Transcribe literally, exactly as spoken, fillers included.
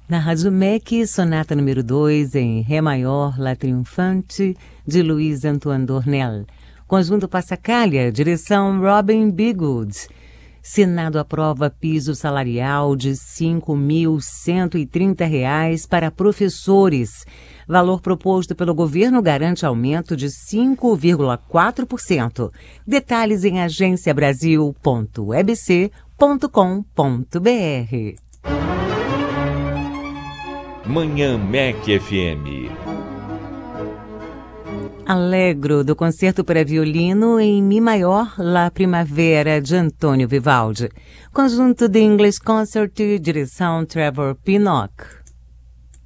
Na Rádio M E C, sonata número dois em Ré maior, Lá Triunfante, de Luiz Antoine Dornel. Conjunto Passacaglia, direção Robin Bigood. Senado aprova piso salarial de cinco mil cento e trinta reais para professores. Valor proposto pelo governo garante aumento de cinco vírgula quatro por cento. Detalhes em agência brasil ponto e b c ponto com ponto b r. Manhã M E C F M. Allegro, do concerto para violino em Mi maior, La Primavera, de Antônio Vivaldi. Conjunto de English Concert, direção Trevor Pinnock.